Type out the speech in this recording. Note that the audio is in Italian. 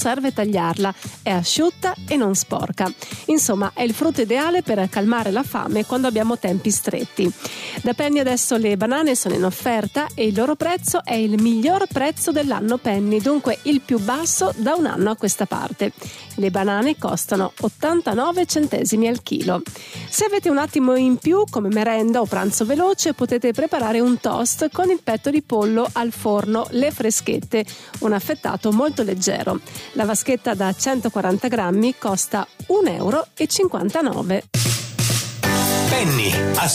serve tagliarla, è asciutta e non sporca. Insomma, è il frutto ideale per calmare la fame quando abbiamo tempi stretti. Da Penny adesso le banane sono in offerta e il loro prezzo è il miglior prezzo dell'anno Penny, dunque il più basso da un anno a questa parte. Le banane costano 89 centesimi al chilo. Se avete un attimo in più come merenda o pranzo veloce, potete preparare un toast con il petto di pollo al forno, le freschette, un affettato molto leggero. La vaschetta da 140 grammi costa 1,59 €. Penny